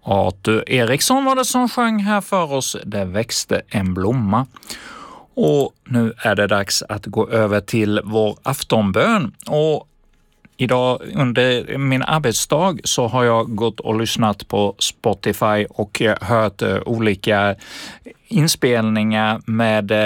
Arthur Eriksson var det som sjöng här för oss. Det växte en blomma. Och nu är det dags att gå över till vår aftonbön. Och idag under min arbetsdag så har jag gått och lyssnat på Spotify och hört olika inspelningar med